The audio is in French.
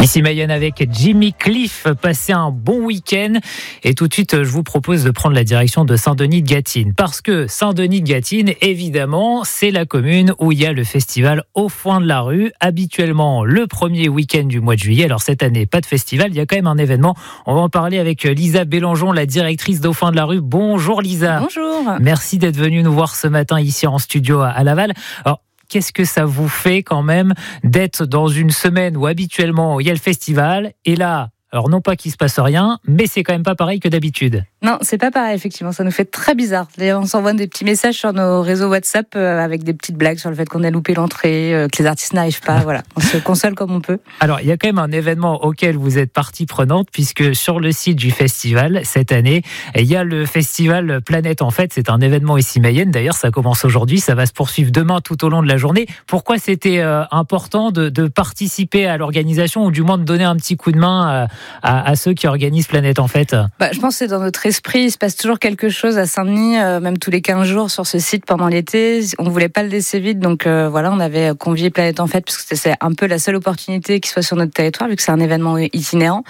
Ici Mayenne avec Jimmy Cliff, passez un bon week-end et tout de suite je vous propose de prendre la direction de Saint-Denis-de-Gâtine parce que Saint-Denis-de-Gâtine évidemment c'est la commune où il y a le festival Au Foin de la Rue, habituellement le premier week-end du mois de juillet. Alors cette année pas de festival, il y a quand même un événement. On va en parler avec Lisa Bélangeon, la directrice d'Au Foin de la Rue. Bonjour Lisa. Bonjour. Merci d'être venue nous voir ce matin ici en studio à Laval. Alors, qu'est-ce que ça vous fait quand même d'être dans une semaine où habituellement il y a le festival et là, alors non pas qu'il se passe rien, mais c'est quand même pas pareil que d'habitude. Non, c'est pas pareil, effectivement. Ça nous fait très bizarre. D'ailleurs, on s'envoie des petits messages sur nos réseaux WhatsApp avec des petites blagues sur le fait qu'on a loupé l'entrée, que les artistes n'arrivent pas. Voilà, on se console comme on peut. Alors, il y a quand même un événement auquel vous êtes partie prenante, puisque sur le site du festival, cette année, il y a le festival Planète en Fête. C'est un événement ici Mayenne. D'ailleurs, ça commence aujourd'hui. Ça va se poursuivre demain tout au long de la journée. Pourquoi c'était important de participer à l'organisation ou du moins de donner un petit coup de main à ceux qui organisent Planète en Fête? Je pense que c'est dans notre esprit. Il se passe toujours quelque chose à Saint-Denis, même tous les 15 jours sur ce site pendant l'été. On ne voulait pas le laisser vide, donc voilà, on avait convié Planète en Fête parce que c'était un peu la seule opportunité qui soit sur notre territoire, vu que c'est un événement itinérant.